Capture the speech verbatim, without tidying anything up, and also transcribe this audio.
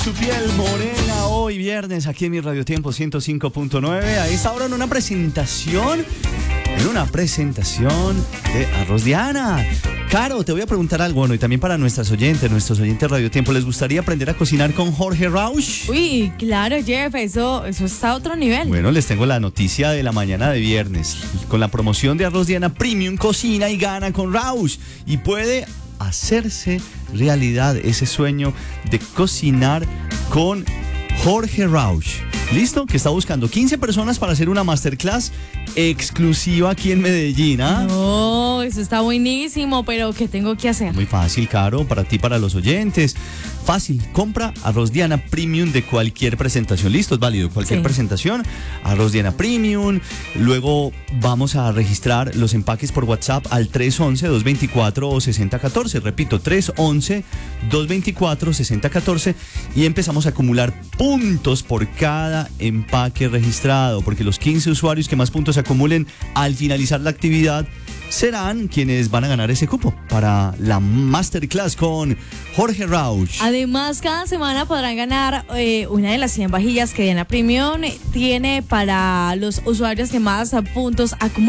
Tu piel morena hoy viernes aquí en mi Radio Tiempo ciento cinco punto nueve. A esta hora en una presentación, en una presentación de Arroz Diana. Caro, te voy a preguntar algo, bueno, y también para nuestras oyentes, nuestros oyentes de Radio Tiempo, ¿les gustaría aprender a cocinar con Jorge Rauch? Uy, claro, Jeff, eso, eso está a otro nivel. Bueno, les tengo la noticia de la mañana de viernes. Con la promoción de Arroz Diana Premium, cocina y gana con Rauch. Y puede hacerse realidad ese sueño de cocinar con Jorge Rauch. ¿Listo? Que está buscando quince personas para hacer una masterclass exclusiva aquí en Medellín, ¿ah? No, eso está buenísimo, pero ¿qué tengo que hacer? Muy fácil, Caro, para ti, para los oyentes. Fácil, compra Arroz Diana Premium de cualquier presentación. Listo, es válido, cualquier Sí. presentación. Arroz Diana Premium. Luego vamos a registrar los empaques por WhatsApp al tres once, dos veinticuatro, sesenta catorce. Repito, tres once, dos veinticuatro, sesenta catorce. Y empezamos a acumular puntos por cada empaque registrado, porque los quince usuarios que más puntos acumulen al finalizar la actividad serán quienes van a ganar ese cupo para la masterclass con Jorge Rauch. Además, cada semana podrán ganar eh, una de las cien vajillas que Diana Premium tiene para los usuarios que más puntos acumulan.